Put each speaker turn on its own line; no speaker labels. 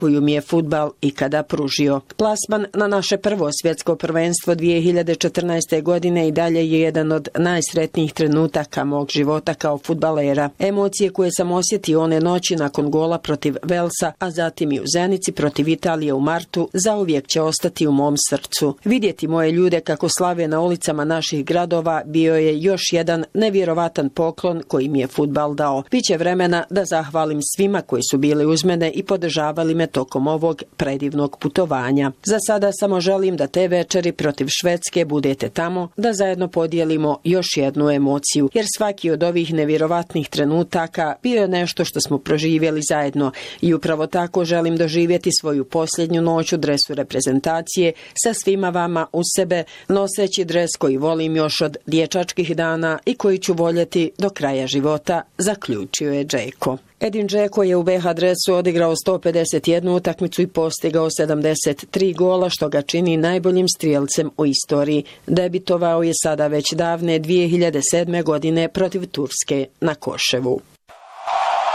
koju mi je fudbal ikada pružio. Plasman na naše prvo svjetsko prvenstvo 2014. godine i dalje je jedan od najsretnijih trenutaka mog života kao fudbalera. Emocije koje sam osjetio one noći nakon gola protiv Velsa, a zatim i u Zenici protiv Italije u martu, zauvijek će ostati u mom srcu. Vidjeti moje ljude kako slave na ulicama naših gradova bio je još jedan nevjerovatan poklon koji mi je fudbal dao. Biće vremena da zahvalim svima koji su bili uz mene i podržavali me tokom ovog predivnog putovanja. Za sada samo želim da te večeri protiv Švedske budete tamo, da zajedno podijelimo još jednu emociju, jer svaki od ovih nevjerovatnih trenutaka bio je nešto što smo proživjeli zajedno i upravo tako želim doživjeti svoju posljednju noć u dresu reprezentacije sa svima vama uz sebe, noseći dres koji volim još od dječačkih dana i koji ću voljeti do kraja života, zaključio je Džeko. Edin Džeko je u BH dresu odigrao 151 utakmicu i postigao 73 gola, što ga čini najboljim strijelcem u istoriji. Debitovao je sada već davne 2007. godine protiv Turske na Koševu.